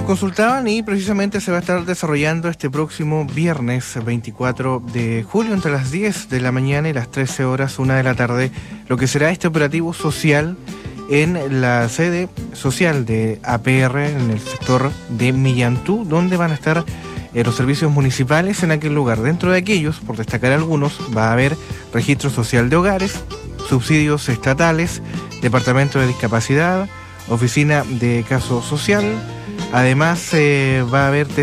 Nos consultaban y precisamente se va a estar desarrollando este próximo viernes 24 de julio entre las 10 de la mañana y las 13 horas, 1 de la tarde, lo que será este operativo social en la sede social de APR en el sector de Millantú, donde van a estar los servicios municipales en aquel lugar. Dentro de aquellos, por destacar algunos, va a haber registro social de hogares, subsidios estatales, departamento de discapacidad, oficina de caso social. Además, va a haber